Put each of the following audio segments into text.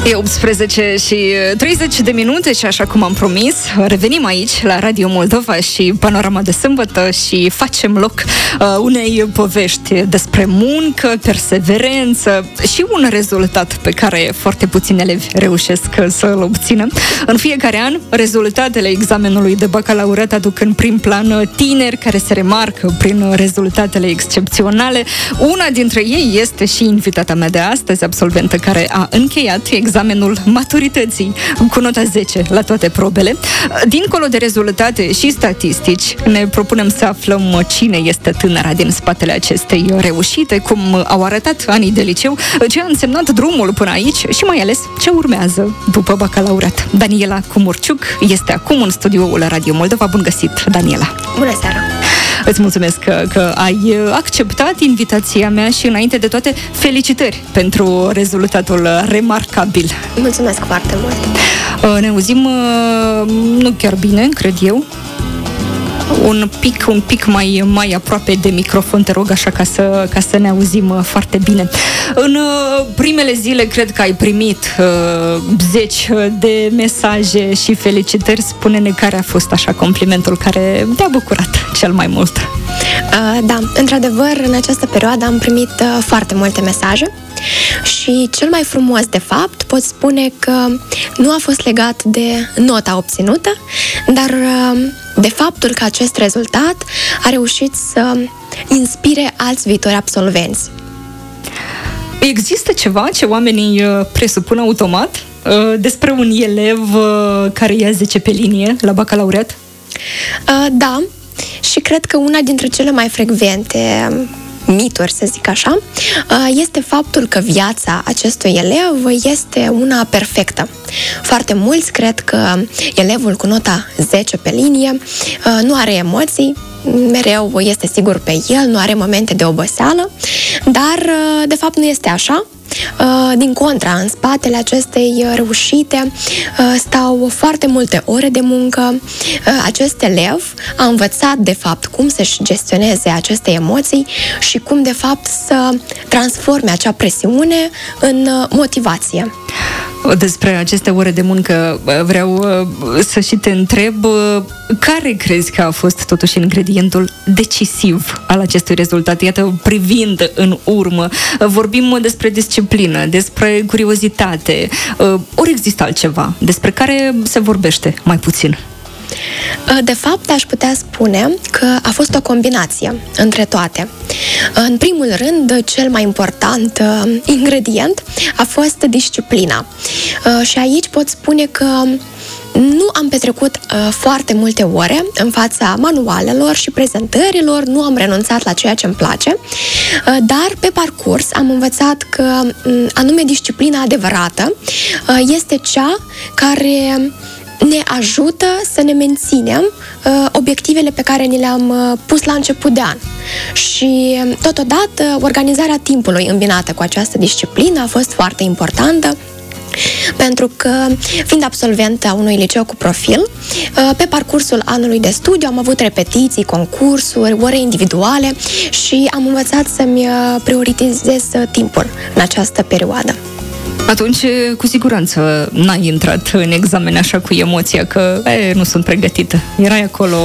E 18 și 30 de minute și așa cum am promis, revenim aici la Radio Moldova și Panorama de Sâmbătă și facem loc unei povești despre muncă, perseverență și un rezultat pe care foarte puțini elevi reușesc să-l obțină. În fiecare an, rezultatele examenului de bacalaureat aduc în prim plan tineri care se remarcă prin rezultatele excepționale. Una dintre ei este și invitata mea de astăzi, absolventă care a încheiat examenul maturității cu nota 10 la toate probele. Dincolo de rezultate și statistici, ne propunem să aflăm cine este tânăra din spatele acestei reușite, cum au arătat anii de liceu, ce a însemnat drumul până aici și mai ales ce urmează după bacalaureat. Daniela Cumurciuc este acum în studioul Radio Moldova. Bun găsit, Daniela! Bună seara! Îți mulțumesc că ai acceptat invitația mea și, înainte de toate, felicitări pentru rezultatul remarcabil. Mulțumesc foarte mult! Ne auzim nu chiar bine, cred eu. Un pic mai aproape de microfon, te rog, așa ca să ne auzim foarte bine. În primele zile cred că ai primit zeci de mesaje și felicitări. Spune-ne care a fost așa complimentul care te-a bucurat cel mai mult. Da, într-adevăr, în această perioadă am primit foarte multe mesaje și cel mai frumos, de fapt, pot spune că nu a fost legat de nota obținută, dar de faptul că acest rezultat a reușit să inspire alți viitori absolvenți. Există ceva ce oamenii presupun automat despre un elev care ia 10 pe linie la bacalaureat? Da, și cred că una dintre cele mai frecvente mituri, să zic așa, este faptul că viața acestui elev este una perfectă. Foarte mulți cred că elevul cu nota 10 pe linie nu are emoții, mereu este sigur pe el, nu are momente de oboseală, dar de fapt nu este așa. Din contra, în spatele acestei reușite stau foarte multe ore de muncă. Acest elev a învățat, de fapt, cum să-și gestioneze aceste emoții și cum, de fapt, să transforme acea presiune în motivație. Despre aceste ore de muncă vreau să și te întreb, care crezi că a fost totuși ingredientul decisiv al acestui rezultat? Iată, privind în urmă, vorbim despre disciplină, despre curiozitate, ori există altceva despre care se vorbește mai puțin? De fapt, aș putea spune că a fost o combinație între toate. În primul rând, cel mai important ingredient a fost disciplina. Și aici pot spune că nu am petrecut foarte multe ore în fața manualelor și prezentărilor, nu am renunțat la ceea ce îmi place, dar pe parcurs am învățat că anume disciplina adevărată este cea care ne ajută să ne menținem obiectivele pe care ni le-am pus la început de an. Și, totodată, organizarea timpului îmbinată cu această disciplină a fost foarte importantă, pentru că, fiind absolventă a unui liceu cu profil, pe parcursul anului de studiu am avut repetiții, concursuri, ore individuale și am învățat să-mi prioritizez timpul în această perioadă. Atunci, cu siguranță, n-ai intrat în examen așa cu emoția că nu sunt pregătită. Erai acolo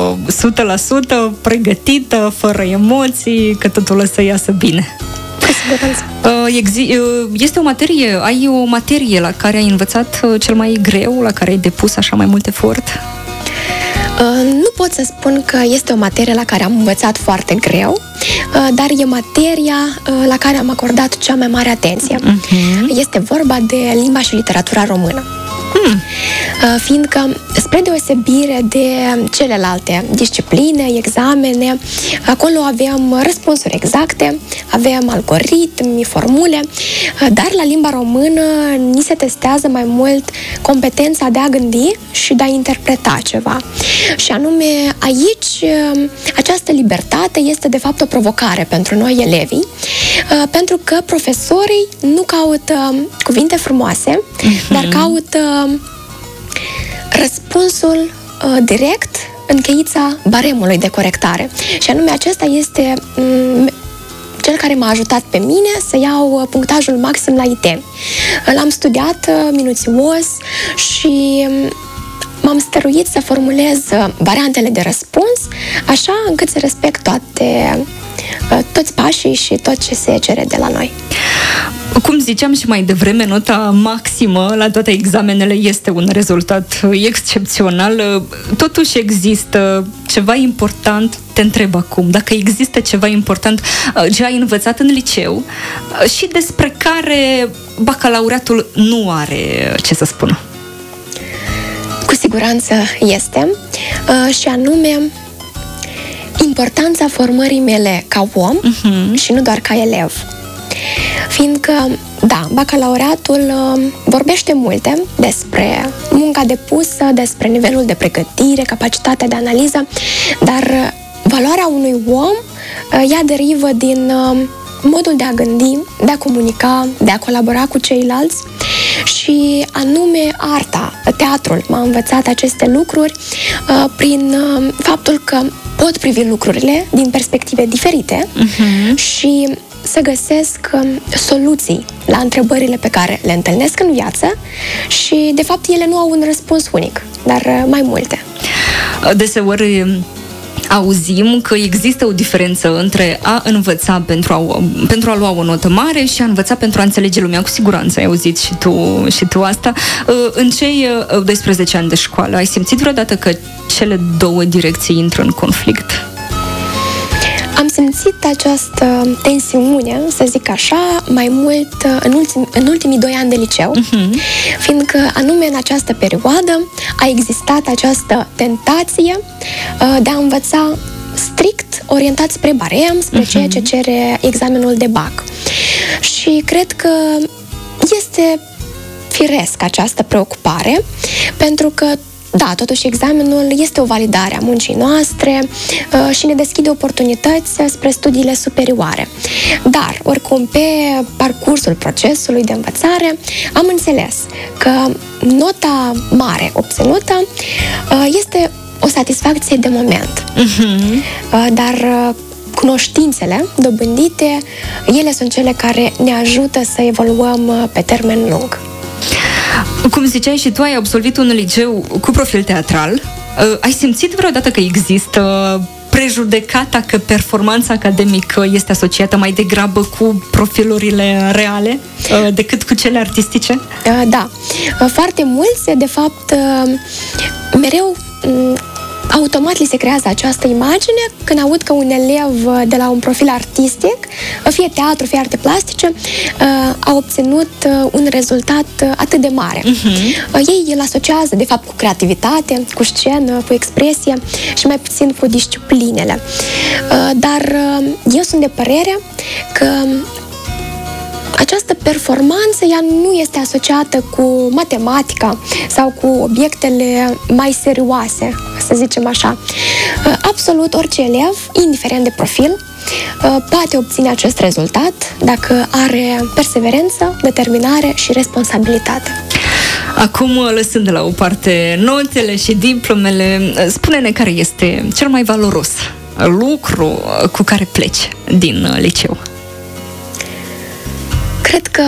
100% pregătită, fără emoții, că totul o să iasă bine. Cu siguranță. Este o materie, ai o materie la care ai învățat cel mai greu, la care ai depus așa mai mult efort? Nu pot să spun că este o materie la care am învățat foarte greu, dar e materia la care am acordat cea mai mare atenție. Este vorba de limba și literatura română. Fiindcă, spre deosebire de celelalte discipline, examene, acolo avem răspunsuri exacte, avem algoritmi, formule, dar la limba română ni se testează mai mult competența de a gândi și de a interpreta ceva. Și anume, aici, această libertate este de fapt o provocare pentru noi elevii, pentru că profesorii nu caută cuvinte frumoase, dar caută răspunsul direct în cheița baremului de corectare. Și anume, acesta este cel care m-a ajutat pe mine să iau punctajul maxim la IT. L-am studiat minuțios și m-am stăruit să formulez variantele de răspuns așa încât să respect toți pașii și tot ce se cere de la noi. Cum ziceam și mai devreme, nota maximă la toate examenele este un rezultat excepțional. Totuși există ceva important, te întreb acum, dacă există ceva important ce ai învățat în liceu și despre care bacalaureatul nu are ce să spună. Cu siguranță este, și anume importanța formării mele ca om și nu doar ca elev. Fiindcă, da, bacalaureatul vorbește multe despre munca depusă, despre nivelul de pregătire, capacitatea de analiză, dar valoarea unui om ea derivă din modul de a gândi, de a comunica, de a colabora cu ceilalți și anume arta, teatrul m-a învățat aceste lucruri prin faptul că pot privi lucrurile din perspective diferite și să găsesc soluții la întrebările pe care le întâlnesc în viață și, de fapt, ele nu au un răspuns unic, dar mai multe. Deseori auzim că există o diferență între a învăța pentru a lua o notă mare și a învăța pentru a înțelege lumea. Cu siguranță ai auzit și tu asta. În cei 12 ani de școală, ai simțit vreodată că cele două direcții intră în conflict? Am simțit această tensiune, să zic așa, mai mult în ultimii 2 ani de liceu, fiindcă anume în această perioadă a existat această tentație de a învăța strict orientat spre barem, spre ceea ce cere examenul de bac. Și cred că este firesc această preocupare, pentru că da, totuși examenul este o validare a muncii noastre și ne deschide oportunități spre studiile superioare. Dar, oricum, pe parcursul procesului de învățare am înțeles că nota mare obținută este o satisfacție de moment. Dar cunoștințele dobândite, ele sunt cele care ne ajută să evoluăm pe termen lung. Cum ziceai și tu, ai absolvit un liceu cu profil teatral. Ai simțit vreodată că există prejudecata că performanța academică este asociată mai degrabă cu profilurile reale decât cu cele artistice? Da. Foarte mulți, de fapt, mereu automat li se creează această imagine când aud că un elev de la un profil artistic, fie teatru, fie arte plastice, a obținut un rezultat atât de mare. Ei îl asociază, de fapt, cu creativitate, cu scenă, cu expresie și mai puțin cu disciplinele. Dar eu sunt de părere că această performanță, ea nu este asociată cu matematica sau cu obiectele mai serioase, să zicem așa. Absolut orice elev, indiferent de profil, poate obține acest rezultat dacă are perseverență, determinare și responsabilitate. Acum, lăsând de la o parte notele și diplomele, spune-ne care este cel mai valoros lucru cu care pleci din liceu. Cred că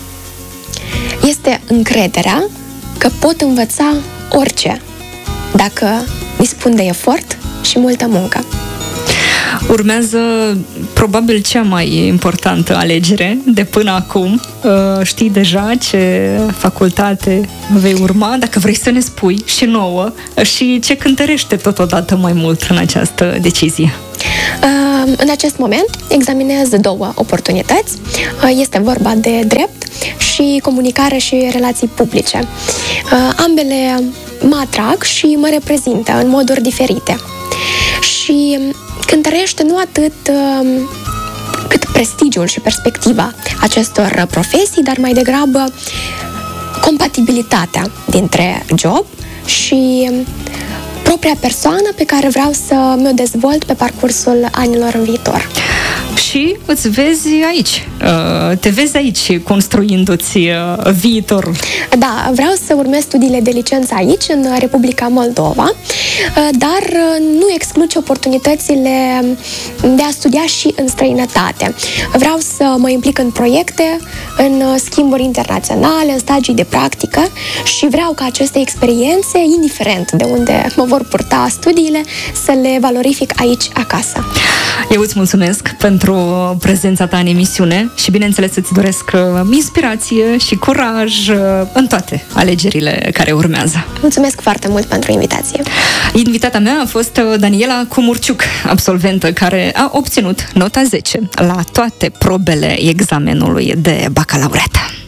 este încrederea că pot învăța orice dacă dispun de efort și multă muncă. Urmează probabil cea mai importantă alegere de până acum. Știi deja ce facultate vei urma, dacă vrei să ne spui și nouă, și ce cântărește totodată mai mult în această decizie. În acest moment examinez 2 oportunități. Este vorba de drept și comunicare și relații publice. Ambele mă atrag și mă reprezintă în moduri diferite. Și cântărește nu atât cât prestigiul și perspectiva acestor profesii, dar mai degrabă compatibilitatea dintre job și propria persoană pe care vreau să mi-o dezvolt pe parcursul anilor în viitor. și îți vezi aici, te vezi aici construindu-ți viitorul. Da, vreau să urmez studiile de licență aici, în Republica Moldova, dar nu exclud oportunitățile de a studia și în străinătate. Vreau să mă implic în proiecte, în schimburi internaționale, în stagii de practică și vreau ca aceste experiențe, indiferent de unde mă vor purta studiile, să le valorific aici, acasă. Eu îți mulțumesc pentru prezența ta în emisiune și, bineînțeles, îți doresc inspirație și curaj în toate alegerile care urmează. Mulțumesc foarte mult pentru invitație. Invitata mea a fost Daniela Cumurciuc, absolventă care a obținut nota 10 la toate probele examenului de bacalaureat.